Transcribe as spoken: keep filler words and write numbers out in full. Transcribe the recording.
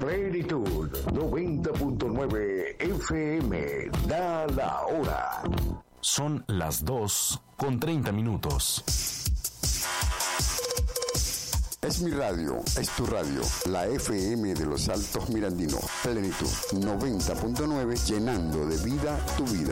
Plenitud noventa punto nueve F M. Da la hora. Son las dos con treinta minutos. Es mi radio, es tu radio, la F M de los Altos Mirandinos. Plenitud noventa punto nueve, llenando de vida tu vida.